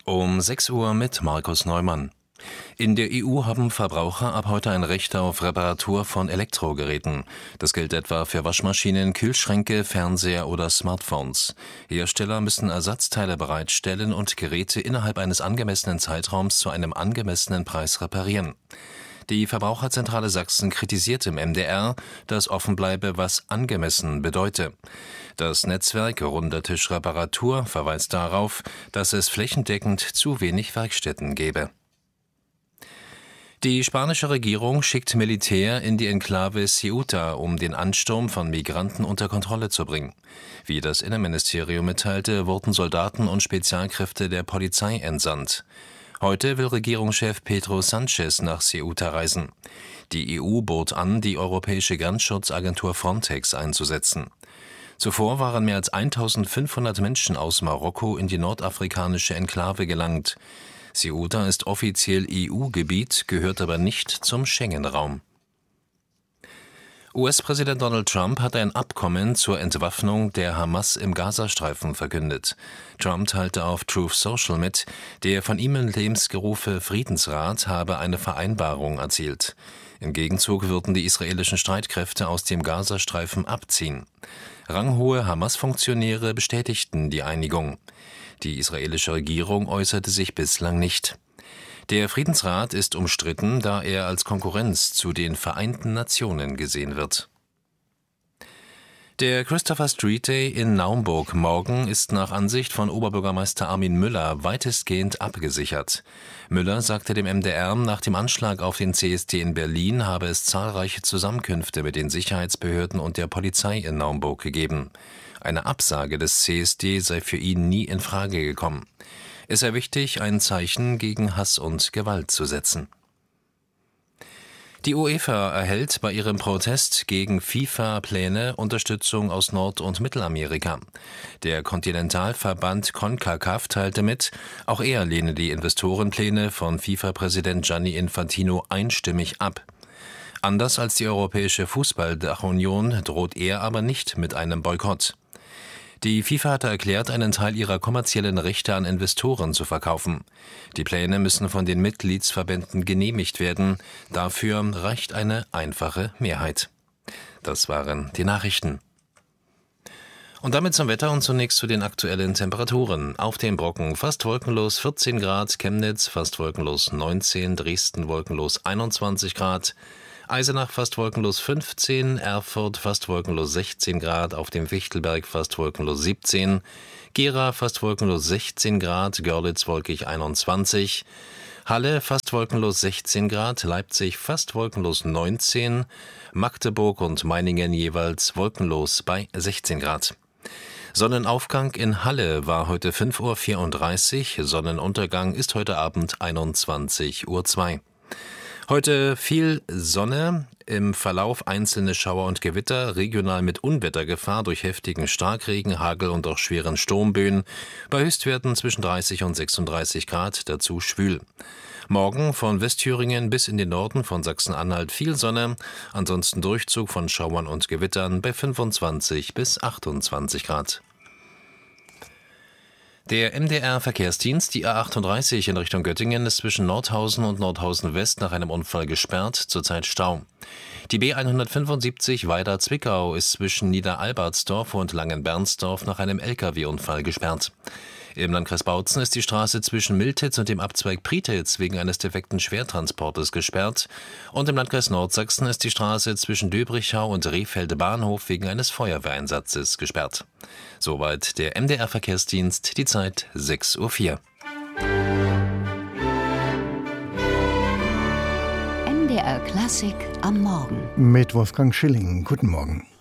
Um 6 Uhr mit Markus Neumann. In der EU haben Verbraucher ab heute ein Recht auf Reparatur von Elektrogeräten. Das gilt etwa für Waschmaschinen, Kühlschränke, Fernseher oder Smartphones. Hersteller müssen Ersatzteile bereitstellen und Geräte innerhalb eines angemessenen Zeitraums zu einem angemessenen Preis reparieren. Die Verbraucherzentrale Sachsen kritisiert im MDR, dass offen bleibe, was angemessen bedeute. Das Netzwerk Runder Tisch Reparatur verweist darauf, dass es flächendeckend zu wenig Werkstätten gebe. Die spanische Regierung schickt Militär in die Enklave Ceuta, um den Ansturm von Migranten unter Kontrolle zu bringen. Wie das Innenministerium mitteilte, wurden Soldaten und Spezialkräfte der Polizei entsandt. Heute will Regierungschef Pedro Sánchez nach Ceuta reisen. Die EU bot an, die europäische Grenzschutzagentur Frontex einzusetzen. Zuvor waren mehr als 1500 Menschen aus Marokko in die nordafrikanische Enklave gelangt. Ceuta ist offiziell EU-Gebiet, gehört aber nicht zum Schengen-Raum. US-Präsident Donald Trump hat ein Abkommen zur Entwaffnung der Hamas im Gazastreifen verkündet. Trump teilte auf Truth Social mit, der von ihm ins Leben gerufene Friedensrat habe eine Vereinbarung erzielt. Im Gegenzug würden die israelischen Streitkräfte aus dem Gazastreifen abziehen. Ranghohe Hamas-Funktionäre bestätigten die Einigung. Die israelische Regierung äußerte sich bislang nicht. Der Friedensrat ist umstritten, da er als Konkurrenz zu den Vereinten Nationen gesehen wird. Der Christopher Street Day in Naumburg morgen ist nach Ansicht von Oberbürgermeister Armin Müller weitestgehend abgesichert. Müller sagte dem MDR, nach dem Anschlag auf den CSD in Berlin habe es zahlreiche Zusammenkünfte mit den Sicherheitsbehörden und der Polizei in Naumburg gegeben. Eine Absage des CSD sei für ihn nie in Frage gekommen. Es sei wichtig, ein Zeichen gegen Hass und Gewalt zu setzen. Die UEFA erhält bei ihrem Protest gegen FIFA-Pläne Unterstützung aus Nord- und Mittelamerika. Der Kontinentalverband CONCACAF teilte mit, auch er lehne die Investorenpläne von FIFA-Präsident Gianni Infantino einstimmig ab. Anders als die Europäische Fußballdachunion droht er aber nicht mit einem Boykott. Die FIFA hatte erklärt, einen Teil ihrer kommerziellen Rechte an Investoren zu verkaufen. Die Pläne müssen von den Mitgliedsverbänden genehmigt werden. Dafür reicht eine einfache Mehrheit. Das waren die Nachrichten. Und damit zum Wetter und zunächst zu den aktuellen Temperaturen. Auf dem Brocken fast wolkenlos 14 Grad, Chemnitz fast wolkenlos 19, Dresden wolkenlos 21 Grad, Eisenach fast wolkenlos 15, Erfurt fast wolkenlos 16 Grad, auf dem Fichtelberg fast wolkenlos 17, Gera fast wolkenlos 16 Grad, Görlitz wolkig 21, Halle fast wolkenlos 16 Grad, Leipzig fast wolkenlos 19, Magdeburg und Meiningen jeweils wolkenlos bei 16 Grad. Sonnenaufgang in Halle war heute 5:34 Uhr, Sonnenuntergang ist heute Abend 21:02 Uhr. Heute viel Sonne, im Verlauf einzelne Schauer und Gewitter, regional mit Unwettergefahr durch heftigen Starkregen, Hagel und auch schweren Sturmböen, bei Höchstwerten zwischen 30 und 36 Grad, dazu schwül. Morgen von Westthüringen bis in den Norden von Sachsen-Anhalt viel Sonne, ansonsten Durchzug von Schauern und Gewittern bei 25 bis 28 Grad. Der MDR-Verkehrsdienst, die A38 in Richtung Göttingen, ist zwischen Nordhausen und Nordhausen West nach einem Unfall gesperrt, zurzeit Stau. Die B175 Weida-Zwickau ist zwischen Niederalbertsdorf und Langenbernsdorf nach einem Lkw-Unfall gesperrt. Im Landkreis Bautzen ist die Straße zwischen Miltitz und dem Abzweig Prietitz wegen eines defekten Schwertransportes gesperrt. Und im Landkreis Nordsachsen ist die Straße zwischen Döbrichau und Rehfelde Bahnhof wegen eines Feuerwehreinsatzes gesperrt. Soweit der MDR-Verkehrsdienst, die Zeit 6:04 Uhr. MDR Klassik am Morgen. Mit Wolfgang Schilling. Guten Morgen.